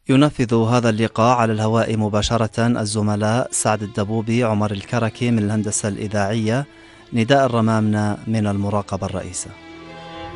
ينفذ هذا اللقاء على الهواء مباشرة الزملاء سعد الدبوبي، عمر الكركي من الهندسة الإذاعية، نداء الرمامنة من المراقبة الرئيسة.